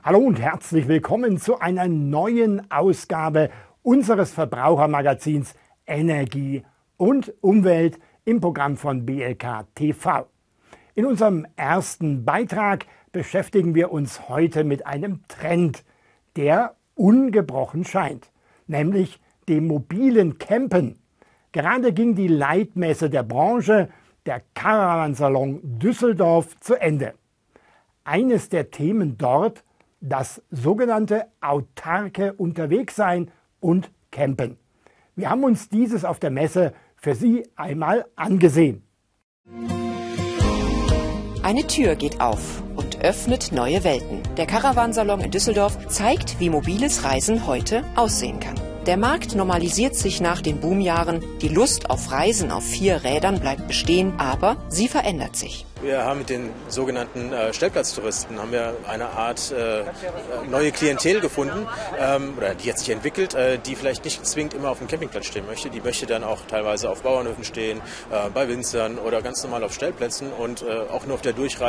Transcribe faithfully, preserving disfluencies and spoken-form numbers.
Hallo und herzlich willkommen zu einer neuen Ausgabe unseres Verbrauchermagazins Energie und Umwelt im Programm von B L K T V. In unserem ersten Beitrag beschäftigen wir uns heute mit einem Trend, der ungebrochen scheint, nämlich dem mobilen Campen. Gerade ging die Leitmesse der Branche, der Caravansalon Düsseldorf, zu Ende. Eines der Themen dort: das sogenannte autarke Unterwegssein und Campen. Wir haben uns dieses auf der Messe für Sie einmal angesehen. Eine Tür geht auf und öffnet neue Welten. Der Caravansalon in Düsseldorf zeigt, wie mobiles Reisen heute aussehen kann. Der Markt normalisiert sich nach den Boomjahren. Die Lust auf Reisen auf vier Rädern bleibt bestehen, aber sie verändert sich. Wir haben mit den sogenannten äh, Stellplatztouristen haben wir eine Art äh, neue Klientel gefunden, ähm, oder die hat sich entwickelt, äh, die vielleicht nicht zwingend immer auf dem Campingplatz stehen möchte. Die möchte dann auch teilweise auf Bauernhöfen stehen, äh, bei Winzern oder ganz normal auf Stellplätzen und äh, auch nur auf der Durchreise